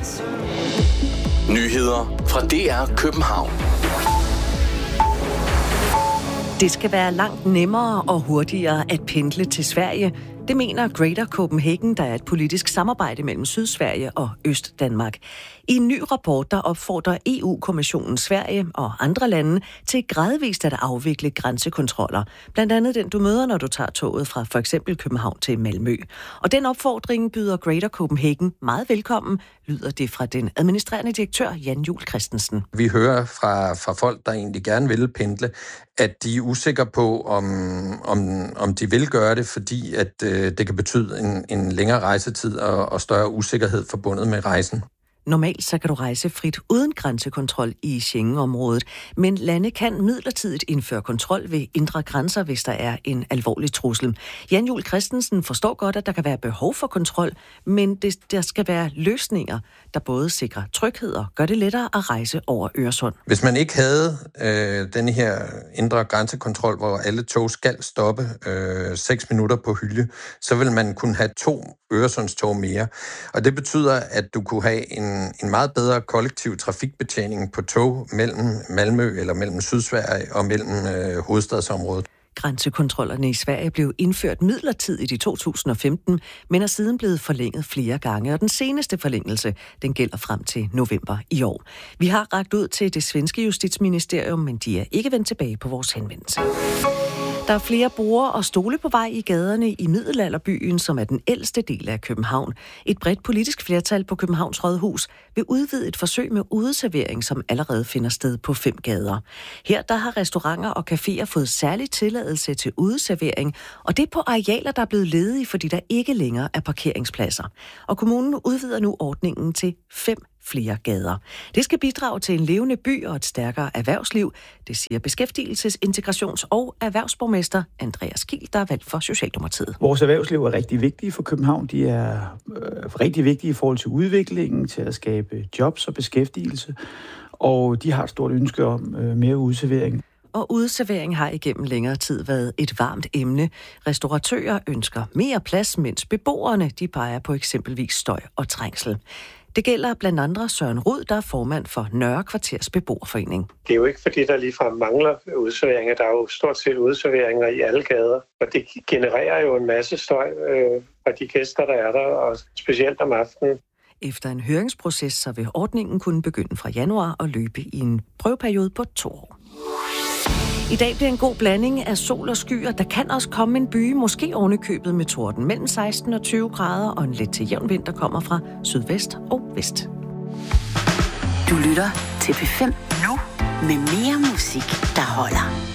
Nyheder fra DR København. Det skal være langt nemmere og hurtigere at pendle til Sverige. Det mener Greater Copenhagen, der er et politisk samarbejde mellem Sydsverige og Østdanmark. I en ny rapport, der opfordrer EU-kommissionen Sverige og andre lande til gradvist at afvikle grænsekontroller. Blandt andet den, du møder, når du tager toget fra for eksempel København til Malmø. Og den opfordring byder Greater Copenhagen meget velkommen, lyder det fra den administrerende direktør Jan Juhl Christensen. Vi hører fra folk, der egentlig gerne vil pendle, at de er usikre på, om de vil gøre det, fordi at det kan betyde en længere rejsetid og større usikkerhed forbundet med rejsen. Normalt så kan du rejse frit uden grænsekontrol i Schengen-området, men lande kan midlertidigt indføre kontrol ved indre grænser, hvis der er en alvorlig trussel. Jan Juhl Christensen forstår godt, at der kan være behov for kontrol, men der skal være løsninger, der både sikrer tryghed og gør det lettere at rejse over Øresund. Hvis man ikke havde denne her indre grænsekontrol, hvor alle tog skal stoppe 6 minutter på hylde, så vil man kunne have 2 Øresundstog mere. Og det betyder, at du kunne have en meget bedre kollektiv trafikbetjening på tog mellem Malmø eller mellem Sydsverige og mellem hovedstadsområdet. Grænsekontrollerne i Sverige blev indført midlertidigt i 2015, men er siden blevet forlænget flere gange, og den seneste forlængelse, den gælder frem til november i år. Vi har rakt ud til det svenske justitsministerium, men de er ikke vendt tilbage på vores henvendelse. Der er flere borde og stole på vej i gaderne i Middelalderbyen, som er den ældste del af København. Et bredt politisk flertal på Københavns Rådhus vil udvide et forsøg med udeservering, som allerede finder sted på 5 gader. Her der har restauranter og caféer fået særlig tilladelse til udeservering, og det er på arealer, der er blevet ledige, fordi der ikke længere er parkeringspladser. Og kommunen udvider nu ordningen til 5 flere gader. Det skal bidrage til en levende by og et stærkere erhvervsliv, det siger beskæftigelses-, integrations- og erhvervsborgmester Andreas Kiel, der er valgt for Socialdemokratiet. Vores erhvervsliv er rigtig vigtige for København. De er rigtig vigtige i forhold til udviklingen, til at skabe jobs og beskæftigelse, og de har et stort ønske om mere udservering. Og udeservering har igennem længere tid været et varmt emne. Restauratører ønsker mere plads, mens beboerne de peger på eksempelvis støj og trængsel. Det gælder blandt andre Søren Rud, der er formand for Nørre Kvarters Beboerforening. Det er jo ikke, fordi der ligefrem mangler udserveringer. Der er jo stort set udserveringer i alle gader, og det genererer jo en masse støj fra de gæster, der er der, og specielt om aftenen. Efter en høringsproces, så vil ordningen kunne begynde fra januar og løbe i en prøveperiode på 2 år. I dag bliver en god blanding af sol og skyer. Der kan også komme en byge, måske ovenikøbet med torden. Mellem 16 og 20 grader, og en let til jævn vind, der kommer fra sydvest og vest. Du lytter til P5 nu med mere musik, der holder.